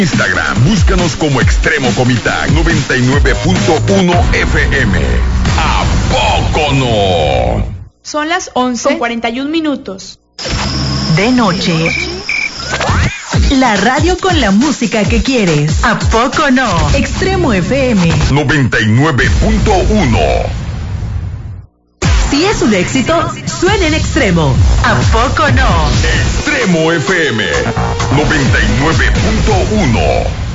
Instagram, búscanos como Extremo Comitac 99.1 FM. ¿A poco no? Son las 11:41. De noche. La radio con la música que quieres. ¿A poco no? Extremo FM 99.1. Si es un éxito, suena en Extremo. ¿A poco no? Extremo FM 99.1.